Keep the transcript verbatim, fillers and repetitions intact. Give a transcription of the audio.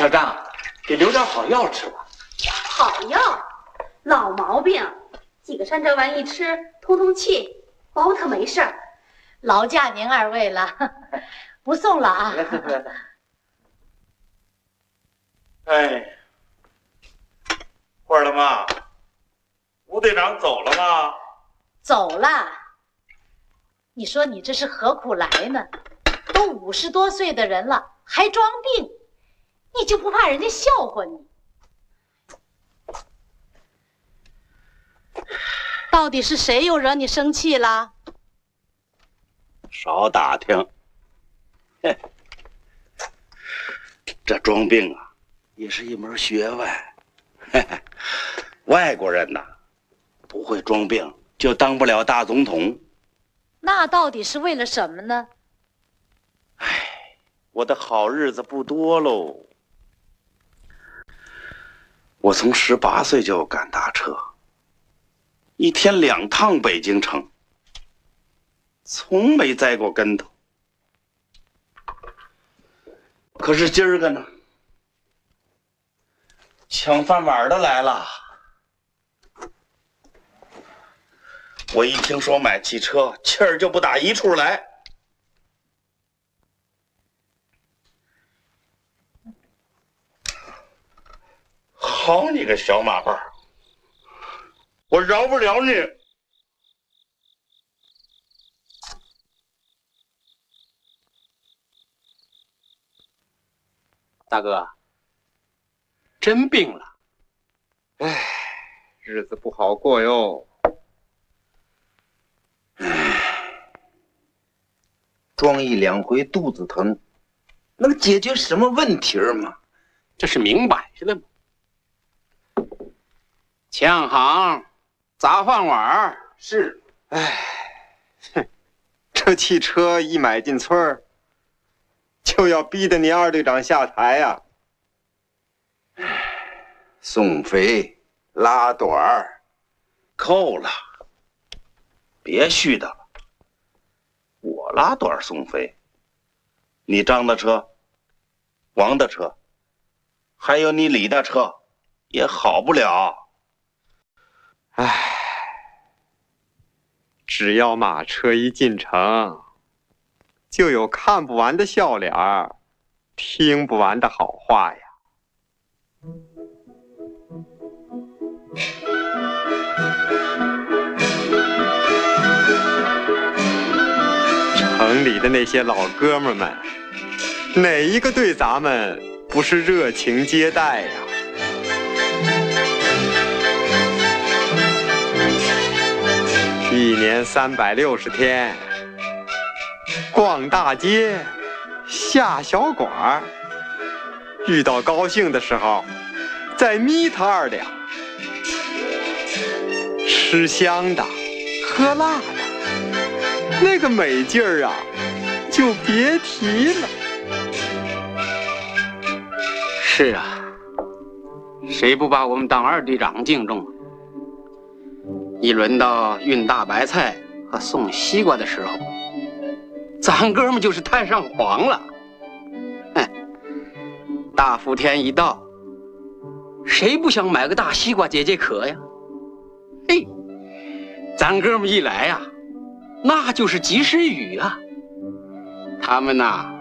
小张，给留点好药吃吧。 好药，老毛病，几个山楂丸一吃，通通气，包他没事儿。劳驾您二位了，不送了啊。 别别别。哎，花儿他妈，吴队长走了吗？ 走了。你说你这是何苦来呢？都五十多岁的人了，还装病，你就不怕人家笑话你？到底是谁又惹你生气了？ 少打听。嘿，这装病啊，也是一门学问。嘿嘿，外国人呐，不会装病就当不了大总统。 那到底是为了什么呢？ 唉，我的好日子不多喽。我从十八岁就赶大车，一天两趟北京城，从没栽过跟头。可是今儿个呢，抢饭碗的来了。我一听说买汽车，气儿就不打一处来。好你个小马伴儿，我饶不了你！ 大哥，真病了，唉，日子不好过哟。 装一两回肚子疼，能解决什么问题吗？ 这是明摆着的嘛。抢行，砸饭碗是。 唉，哼，这汽车一买进村儿，就要逼得你二队长下台呀、 啊！送肥、拉短儿， 够了，别絮叨了。我拉短送肥，你张的车、王的车，还有你李的车，也好不了。 唉，只要马车一进城，就有看不完的笑脸儿，听不完的好话呀。城里的那些老哥们们，哪一个对咱们不是热情接待呀？一年三百六十天，逛大街，下小馆儿，遇到高兴的时候，再眯他二两，吃香的，喝辣的。那个美劲儿啊，就别提了。 是啊，谁不把我们当二队长敬重啊？一轮到运大白菜和送西瓜的时候，咱哥们就是太上皇了。哼，大伏天一到，谁不想买个大西瓜解解渴呀？嘿，咱哥们一来呀、啊，那就是及时雨啊！他们呐，